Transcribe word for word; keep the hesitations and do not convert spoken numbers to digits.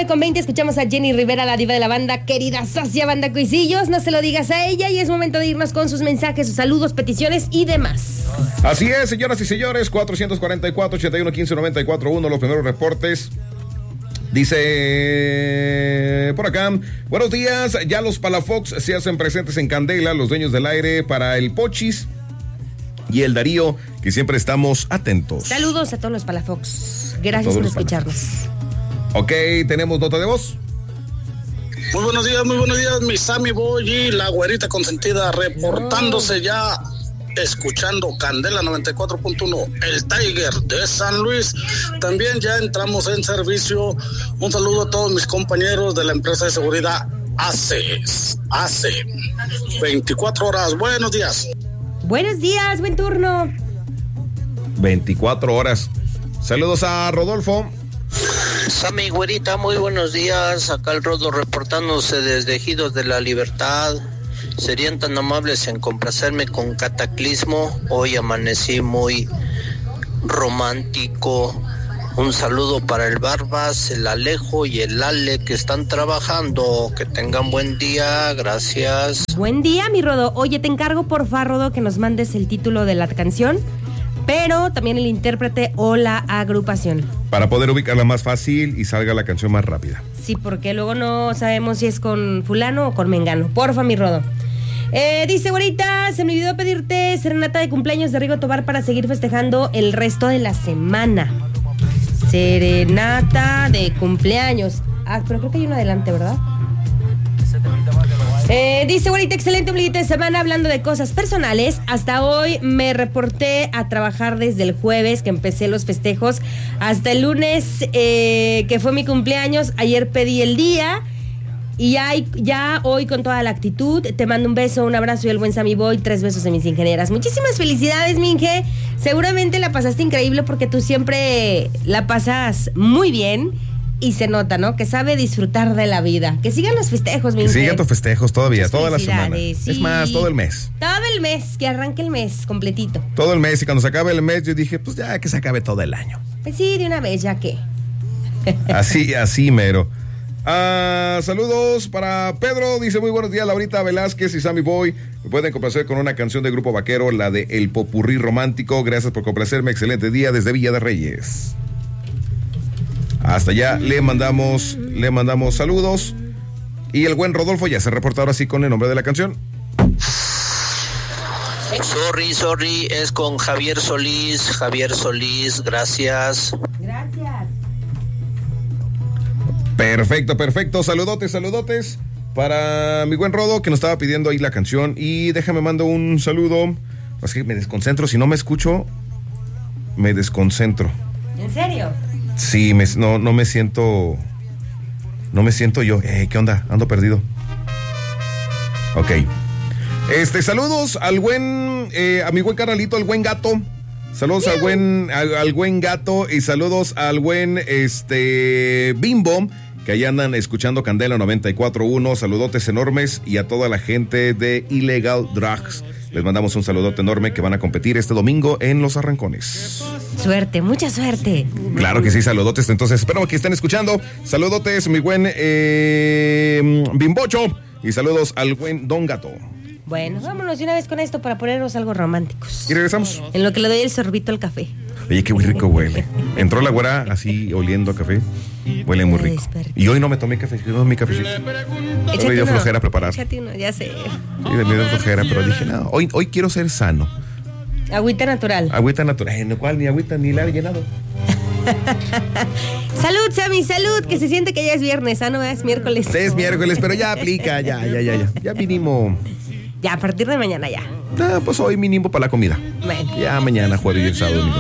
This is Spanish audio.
nueve con veinte, escuchamos a Jenny Rivera, la diva de la banda, querida socia Banda Cuisillos. No se lo digas a ella y es momento de irnos con sus mensajes, sus saludos, peticiones y demás. Así es, señoras y señores, cuatrocientos cuarenta y cuatro, ochenta y uno, quince, noventa y cuatro, uno, los primeros reportes. Dice por acá, buenos días, ya los Palafox se hacen presentes en Candela, los dueños del aire para el Pochis y el Darío, que siempre estamos atentos. Saludos a todos los Palafox, gracias por escucharnos. Ok, tenemos nota de voz. Muy buenos días, muy buenos días, mi Sammy Boy y la güerita consentida reportándose oh. ya, escuchando Candela noventa y cuatro punto uno, el Tiger de San Luis. También ya entramos en servicio. Un saludo a todos mis compañeros de la empresa de seguridad A C E, A C E, veinticuatro horas. Buenos días. Buenos días, buen turno. veinticuatro horas. Saludos a Rodolfo. Sammy, güerita, muy buenos días. Acá el Rodo reportándose desde Ejidos de la Libertad. ¿Serían tan amables en complacerme con Cataclismo? Hoy amanecí muy romántico. Un saludo para el Barbas, el Alejo y el Ale que están trabajando. Que tengan buen día, gracias. Buen día, mi Rodo. Oye, te encargo, porfa, Rodo, que nos mandes el título de la canción, pero también el intérprete o la agrupación. Para poder ubicarla más fácil y salga la canción más rápida. Sí, porque luego no sabemos si es con fulano o con mengano. Porfa, mi Rodo. Eh, dice, güerita, se me olvidó pedirte serenata de cumpleaños de Rigo Tobar para seguir festejando el resto de la semana. Serenata de cumpleaños. Ah, pero creo que hay uno adelante, ¿verdad? Eh, dice, güerita, excelente ombliguito de semana. Hablando de cosas personales, hasta hoy me reporté a trabajar desde el jueves que empecé los festejos hasta el lunes, eh, que fue mi cumpleaños. Ayer pedí el día y ya, ya hoy con toda la actitud. Te mando un beso, un abrazo y el buen Sammy Boy, tres besos de mis ingenieras. Muchísimas felicidades, Minge. Seguramente la pasaste increíble porque tú siempre la pasas muy bien. Y se nota, ¿no? Que sabe disfrutar de la vida. Que sigan los festejos, mi. Que sigan tus festejos todavía, toda la semana. Sí. Es más, todo el mes. Todo el mes, que arranque el mes completito. Todo el mes, y cuando se acabe el mes, yo dije, pues ya que se acabe todo el año. Pues sí, de una vez, ya que. Así, así, mero. Ah, saludos para Pedro, dice muy buenos días, Laurita Velázquez y Sammy Boy. Me pueden complacer con una canción de Grupo Vaquero, la de El Popurrí Romántico. Gracias por complacerme, excelente día desde Villa de Reyes. Hasta allá le mandamos, le mandamos saludos. Y el buen Rodolfo ya se reportó ahora sí con el nombre de la canción. Sorry, sorry, es con Javier Solís. Javier Solís, gracias. Gracias. Perfecto, perfecto. Saludotes, saludotes para mi buen Rodo que nos estaba pidiendo ahí la canción. Y déjame mando un saludo. Es que me desconcentro, si no me escucho, me desconcentro. ¿En serio? Sí, me, no, no me siento. No me siento yo. Eh, ¿Qué onda? Ando perdido. Ok. Este, saludos al buen. Eh, a mi buen carnalito, al buen gato. Saludos al buen, al, al buen gato. Y saludos al buen este Bimbo. Que ahí andan escuchando Candela noventa y cuatro punto uno. Saludotes enormes. Y a toda la gente de Illegal Drugs. Les mandamos un saludote enorme que van a competir este domingo en Los Arrancones. Suerte, mucha suerte. Claro que sí, saludotes. Entonces, espero que estén escuchando. Saludotes, mi buen eh, Bimbocho. Y saludos al buen Don Gato. Bueno, vámonos de una vez con esto para ponernos algo románticos. Y regresamos. En lo que le doy el sorbito al café. Oye, qué muy rico huele. Entró la güera así oliendo a café. Huele muy rico. Y hoy no me tomé café, no mi cafecito. Me dio flojera preparar. Échate uno, ya sé. Sí, me dio flojera, pero dije, no, hoy, hoy quiero ser sano. Agüita natural. Agüita natural, en lo cual ni agüita ni la he llenado. Salud, Sammy, salud, que se siente que ya es viernes, ¿ah? No es miércoles. Sí, es miércoles, pero ya aplica, ya, ya, ya, ya. Ya mínimo. Ya, a partir de mañana ya. Ah, pues hoy mínimo para la comida. Bueno. Ya mañana, jueves y el sábado.